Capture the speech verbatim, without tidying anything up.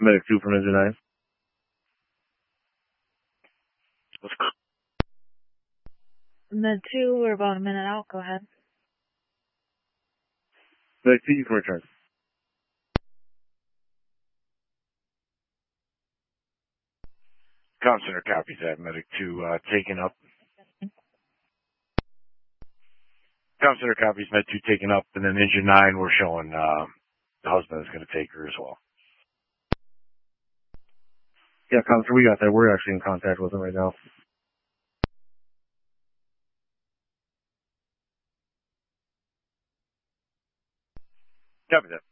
Medic two from engine nine. Let's go. Med two, we're about a minute out. Go ahead. Medic two, you can return. Comm Center copies that. Medic two uh, taken up. Comm Center copies Med two taken up, and then engine nine, we're showing uh, the husband is going to take her as well. Yeah, Comm Center, we got that. We're actually in contact with him right now. Copy that.